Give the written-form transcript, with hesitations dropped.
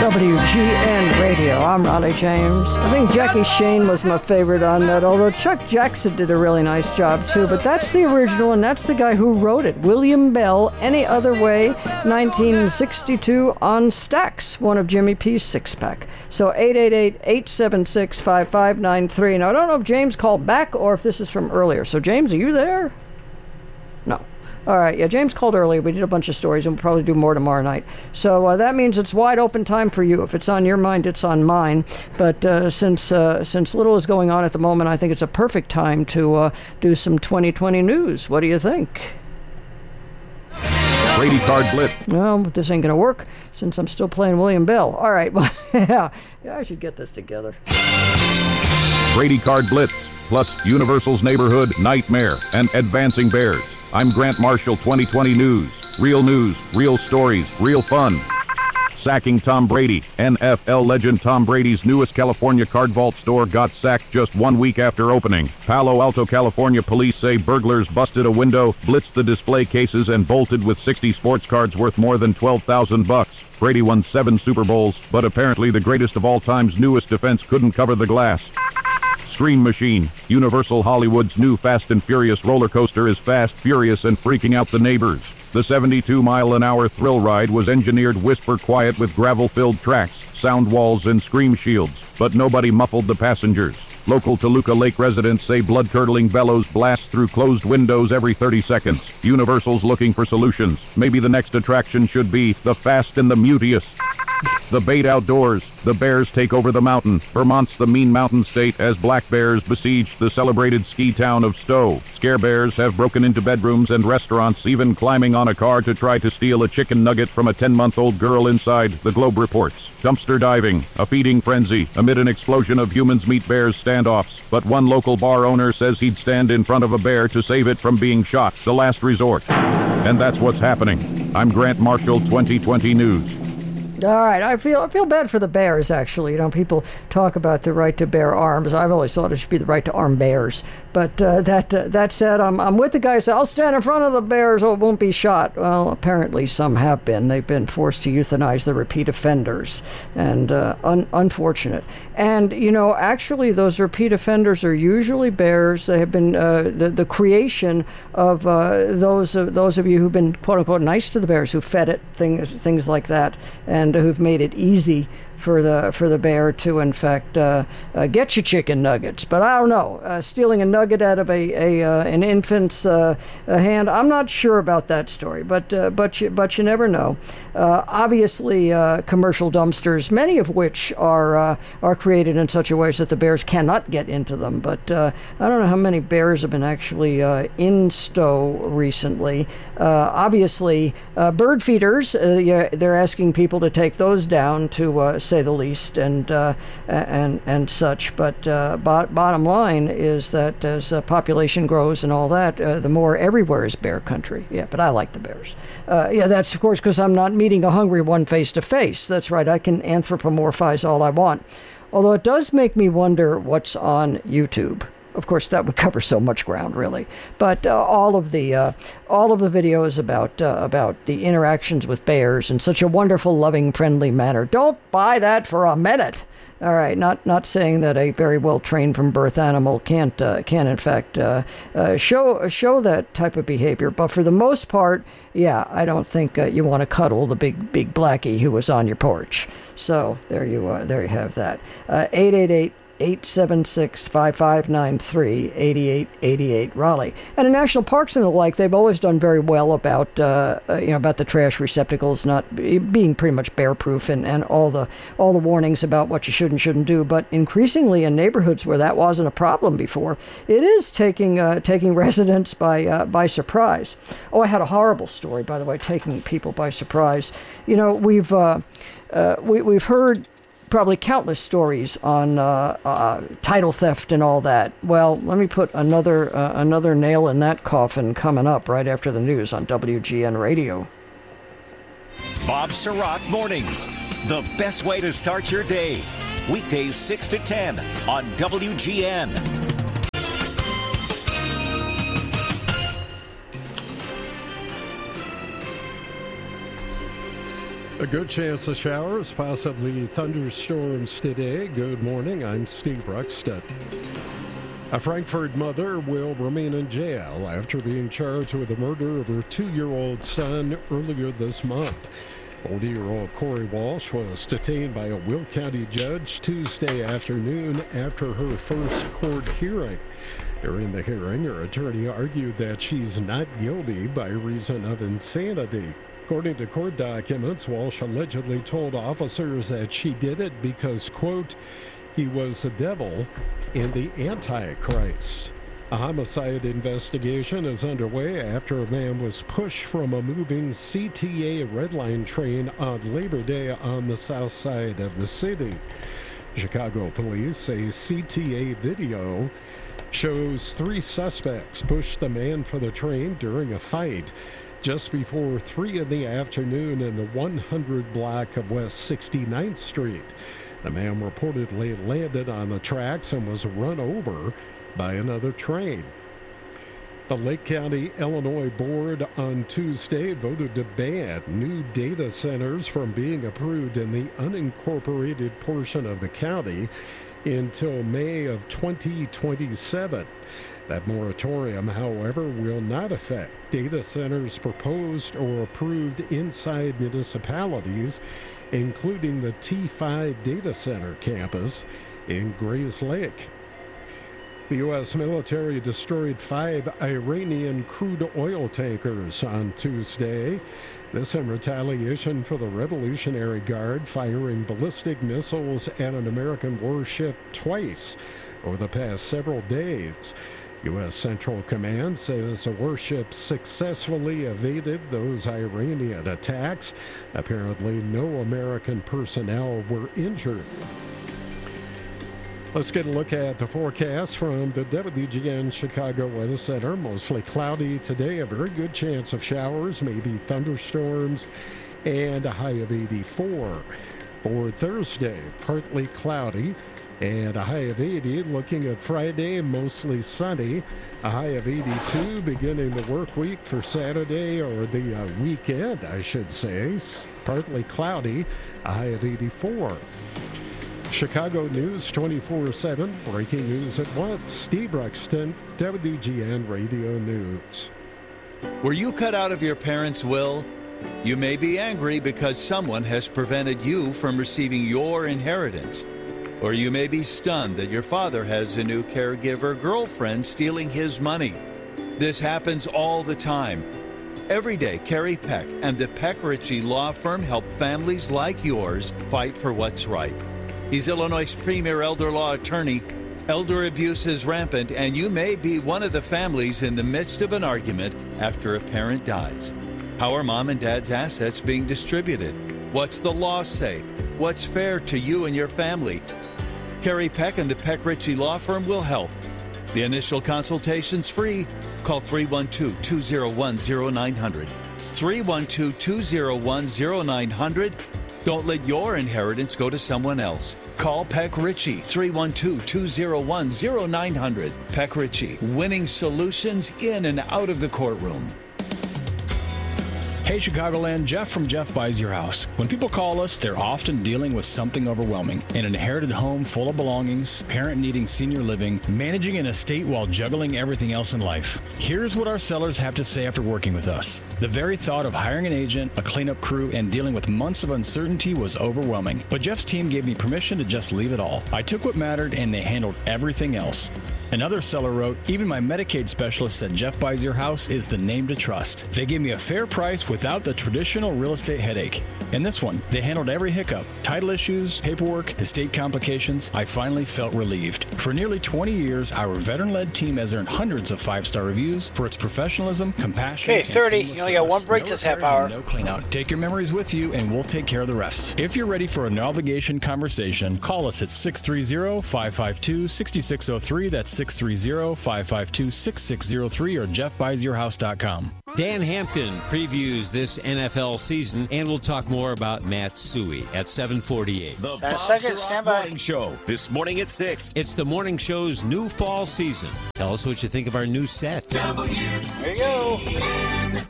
WGN Radio. I'm Raleigh James. I think Jackie Shane was my favorite on that, although Chuck Jackson did a really nice job too. But that's the original, and that's the guy who wrote it. William Bell, Any Other Way, 1962 on Stax, one of Jimmy P's six-pack. So 888-876-5593. Now, I don't know if James called back or if this is from earlier. So, James, are you there? No. All right, yeah, James called earlier. We did a bunch of stories, and we'll probably do more tomorrow night. So that means it's wide open time for you. If it's on your mind, it's on mine. But since little is going on at the moment, I think it's a perfect time to do some 2020 news. What do you think? Brady Card Blitz. Well, this ain't going to work since I'm still playing William Bell. All right, well, yeah, I should get this together. Brady Card Blitz, plus Universal's Neighborhood Nightmare and Advancing Bears. I'm Grant Marshall, 2020 News. Real stories, real fun. Sacking Tom Brady. NFL legend Tom Brady's newest California card vault store got sacked just 1 week after opening. Palo Alto, California police say burglars busted a window, blitzed the display cases, and bolted with 60 sports cards worth more than $12,000. Brady won 7 Super Bowls, but apparently the greatest of all time's newest defense couldn't cover the glass. Scream Machine. Universal Hollywood's new Fast and Furious roller coaster is fast, furious, and freaking out the neighbors. The 72-mile-an-hour thrill ride was engineered whisper quiet with gravel-filled tracks, sound walls, and scream shields, but nobody muffled the passengers. Local Toluca Lake residents say blood-curdling bellows blast through closed windows every 30 seconds. Universal's looking for solutions. Maybe the next attraction should be the Fast and the Mutious. The Bait Outdoors. The bears take over the mountain. Vermont's the mean mountain state as black bears besiege the celebrated ski town of Stowe. Scare bears have broken into bedrooms and restaurants, even climbing on a car to try to steal a chicken nugget from a 10-month-old girl inside, the Globe reports. Dumpster diving. A feeding frenzy amid an explosion of humans meet bears standoffs. But one local bar owner says he'd stand in front of a bear to save it from being shot. The last resort. And that's what's happening. I'm Grant Marshall, 2020 News. All right, I feel bad for the bears, actually. You know, people talk about the right to bear arms. I've always thought it should be the right to arm bears. But that said, I'm with the guys. I'll stand in front of the bears so it won't be shot. Well, apparently some have been. They've been forced to euthanize the repeat offenders, and unfortunate. And, you know, actually those repeat offenders are usually bears. They have been the creation of those of you who've been, quote-unquote, nice to the bears, who fed it, things like that, and who've made it easy for the bear to, in fact, get you chicken nuggets. But I don't know. Stealing a nugget out of an infant's hand, I'm not sure about that story. But you never know. Obviously, commercial dumpsters, many of which are created in such a way that the bears cannot get into them. But I don't know how many bears have been actually in Stowe recently. Obviously, bird feeders, they're asking people to take those down, to say the least, and such. But bottom line is that as population grows and all that, the more everywhere is bear country. Yeah, but I like the bears. That's of course because I'm not meeting a hungry one face to face. That's right. I can anthropomorphize all I want. Although it does make me wonder what's on YouTube. Of course, that would cover so much ground, really. But all of the videos about the interactions with bears in such a wonderful, loving, friendly manner. Don't buy that for a minute. All right, not saying that a very well trained from birth animal can in fact show that type of behavior, but for the most part, yeah, I don't think you want to cuddle the big blackie who was on your porch. So there you have that. 888-876-5593, 8888 Raleigh. And in national parks and the like, they've always done very well about the trash receptacles not being pretty much bear-proof and all the warnings about what you should and shouldn't do. But increasingly in neighborhoods where that wasn't a problem before, it is taking residents by surprise. Oh, I had a horrible story, by the way, taking people by surprise. You know, we've heard probably countless stories on title theft and all that. Well, let me put another nail in that coffin coming up right after the news on WGN Radio. Bob Sirott Mornings, the best way to start your day. Weekdays 6 to 10 on WGN. A good chance of showers, possibly thunderstorms today. Good morning, I'm Steve Ruxton. A Frankfort mother will remain in jail after being charged with the murder of her 2-year-old son earlier this month. 40-year-old Corey Walsh was detained by a Will County judge Tuesday afternoon after her first court hearing. During the hearing, her attorney argued that she's not guilty by reason of insanity. According to court documents, Walsh allegedly told officers that she did it because, quote, he was the devil and the Antichrist. A homicide investigation is underway after a man was pushed from a moving CTA Red Line train on Labor Day on the south side of the city. Chicago police say CTA video shows 3 suspects pushed the man for the train during a fight just before 3 in the afternoon in the 100 block of West 69th Street. The man reportedly landed on the tracks and was run over by another train. The Lake County, Illinois Board on Tuesday voted to ban new data centers from being approved in the unincorporated portion of the county until May of 2027. That moratorium, however, will not affect data centers proposed or approved inside municipalities, including the T5 data center campus in Grays Lake. The U.S. military destroyed 5 Iranian crude oil tankers on Tuesday. This in retaliation for the Revolutionary Guard firing ballistic missiles at an American warship twice over the past several days. U.S. Central Command says the warship successfully evaded those Iranian attacks. Apparently, no American personnel were injured. Let's get a look at the forecast from the WGN Chicago Weather Center. Mostly cloudy today, a very good chance of showers, maybe thunderstorms, and a high of 84. For Thursday, partly cloudy and a high of 80. Looking at Friday, mostly sunny, a high of 82. Beginning the work week for Saturday, or the weekend, I should say, partly cloudy, a high of 84. Chicago News 24/7, breaking news at once. Steve Ruxton, WGN Radio News. Were you cut out of your parents' will? You may be angry because someone has prevented you from receiving your inheritance. Or you may be stunned that your father has a new caregiver girlfriend stealing his money. This happens all the time. Every day, Kerry Peck and the Peck Ritchie Law Firm help families like yours fight for what's right. He's Illinois' premier elder law attorney. Elder abuse is rampant, and you may be one of the families in the midst of an argument after a parent dies. How are mom and dad's assets being distributed? What's the law say? What's fair to you and your family? Kerry Peck and the Peck Ritchie Law Firm will help. The initial consultation's free. Call 312-201-0900. 312-201-0900. Don't let your inheritance go to someone else. Call Peck Ritchie, 312-201-0900. Peck Ritchie, winning solutions in and out of the courtroom. Hey Chicagoland, Jeff from Jeff Buys Your House. When people call us, they're often dealing with something overwhelming. An inherited home full of belongings, parent needing senior living, managing an estate while juggling everything else in life. Here's what our sellers have to say after working with us. The very thought of hiring an agent, a cleanup crew, and dealing with months of uncertainty was overwhelming. But Jeff's team gave me permission to just leave it all. I took what mattered and they handled everything else. Another seller wrote, even my Medicaid specialist said Jeff Buys Your House is the name to trust. They gave me a fair price without the traditional real estate headache. And this one, they handled every hiccup. Title issues, paperwork, estate complications. I finally felt relieved. For nearly 20 years, our veteran-led team has earned hundreds of 5-star reviews for its professionalism, compassion, Okay, 30. You only got one break this half hour. No clean out. Take your memories with you and we'll take care of the rest. If you're ready for an obligation conversation, call us at 630-552-6603. That's 630-552-6603 or jeffbuysyourhouse.com. Dan Hampton previews this NFL season, and we'll talk more about Matt Suhey at 7:48. The Bob Surratt Morning Show, this morning at 6. It's the morning show's new fall season. Tell us what you think of our new set. There you go.